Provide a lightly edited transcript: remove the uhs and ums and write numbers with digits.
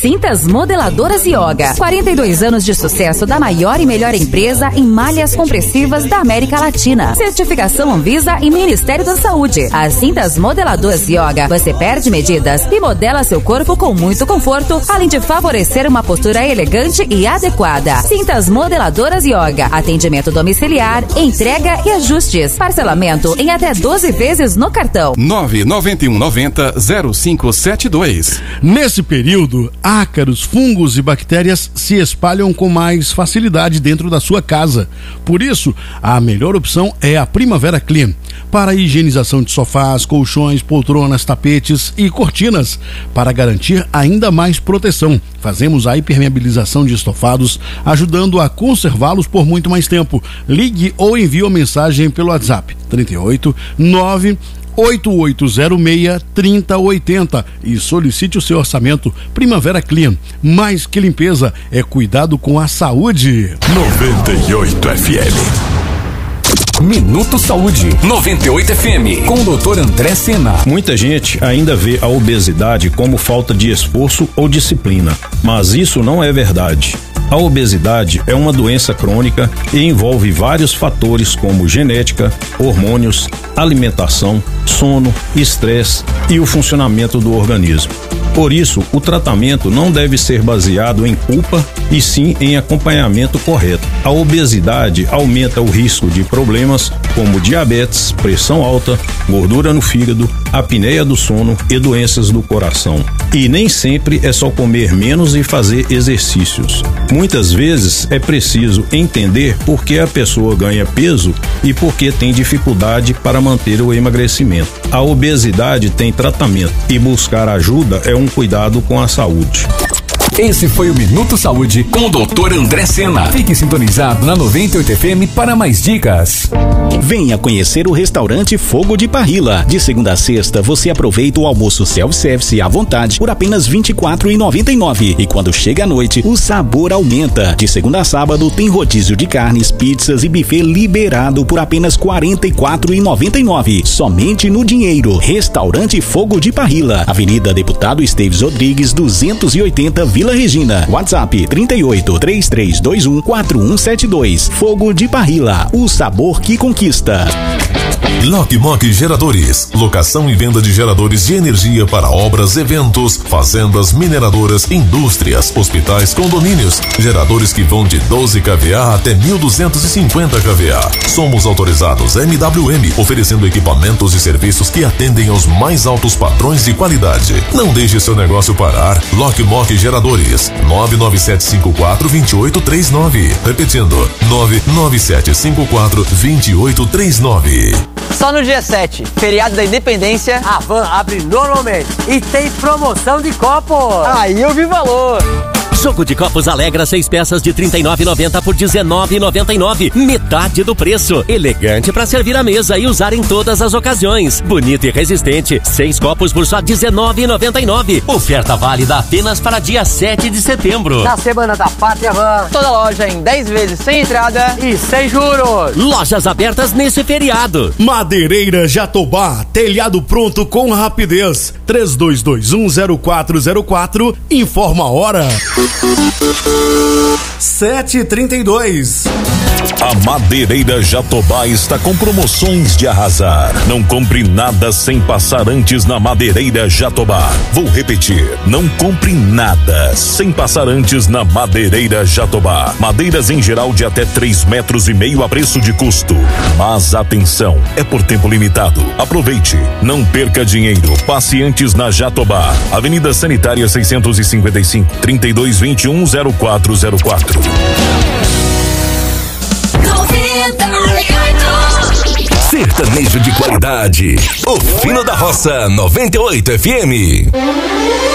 Cintas Modeladoras Yoga. 42 anos de sucesso da maior e melhor empresa em malhas compressivas da América Latina. Certificação Anvisa e Ministério da Saúde. As Cintas Modeladoras Yoga, você perde medidas e modela seu corpo com muito conforto, além de favorecer uma postura elegante e adequada. Cintas Modeladoras Yoga. Atendimento domiciliar, entrega e ajustes. Parcelamento em até 12 vezes no cartão. 99190-0572. Nesse período, ácaros, fungos e bactérias se espalham com mais facilidade dentro da sua casa. Por isso, a melhor opção é a Primavera Clean. Para a higienização de sofás, colchões, poltronas, tapetes e cortinas. Para garantir ainda mais proteção, fazemos a impermeabilização de estofados, ajudando a conservá-los por muito mais tempo. Ligue ou envie uma mensagem pelo WhatsApp 38 9 8806-3080 e solicite o seu orçamento. Primavera Clean, mais que limpeza, é cuidado com a saúde. 98 FM. Minuto Saúde 98 FM com o Dr. André Sena. Muita gente ainda vê a obesidade como falta de esforço ou disciplina, mas isso não é verdade. A obesidade é uma doença crônica e envolve vários fatores como genética, hormônios, alimentação, sono, estresse e o funcionamento do organismo. Por isso, o tratamento não deve ser baseado em culpa e sim em acompanhamento correto. A obesidade aumenta o risco de problemas como diabetes, pressão alta, gordura no fígado, apneia do sono e doenças do coração. E nem sempre é só comer menos e fazer exercícios. Muitas vezes é preciso entender por que a pessoa ganha peso e por que tem dificuldade para manter o emagrecimento. A obesidade tem tratamento e buscar ajuda é um cuidado com a saúde. Esse foi o Minuto Saúde com o Dr. André Sena. Fique sintonizado na 98 FM para mais dicas. Venha conhecer o restaurante Fogo de Parrilla. De segunda a sexta, você aproveita o almoço self-service à vontade por apenas R$ 24,99. E quando chega a noite, o sabor aumenta. De segunda a sábado, tem rodízio de carnes, pizzas e buffet liberado por apenas R$ 44,99. Somente no dinheiro. Restaurante Fogo de Parrilla. Avenida Deputado Esteves Rodrigues, 280, Vila Regina. WhatsApp 38 3321 4172. Fogo de Parrilla, o sabor que conquista. Lock Mock Geradores, locação e venda de geradores de energia para obras, eventos, fazendas, mineradoras, indústrias, hospitais, condomínios. Geradores que vão de 12 kVA até 1250 kVA. Somos autorizados MWM, oferecendo equipamentos e serviços que atendem aos mais altos padrões de qualidade. Não deixe seu negócio parar. Lock Mock Geradores, 99754-2839. Repetindo, 99754-2839. Só no dia 7, feriado da Independência, a Van abre normalmente e tem promoção de copos. Aí eu vi valor. Jogo de copos Alegra, 6 peças de R$ 39,90 por R$ 19,99. Metade do preço. Elegante para servir à mesa e usar em todas as ocasiões. Bonito e resistente. 6 copos por só R$ 19,99. Oferta válida apenas para dia 7 de setembro. Na Semana da Pátria Van, toda loja em 10 vezes sem entrada e sem juros. Lojas abertas nesse feriado. Madeireira Jatobá, telhado pronto com rapidez. 32210404. Informa a hora. 7h32. A Madeireira Jatobá está com promoções de arrasar. Não compre nada sem passar antes na Madeireira Jatobá. Vou repetir, não compre nada sem passar antes na Madeireira Jatobá. Madeiras em geral de até 3,5 metros a preço de custo. Mas atenção, é por tempo limitado. Aproveite, não perca dinheiro. Passe antes na Jatobá. Avenida Sanitária 655, 32210404. Sertanejo de qualidade. O Fino da Roça 98 FM.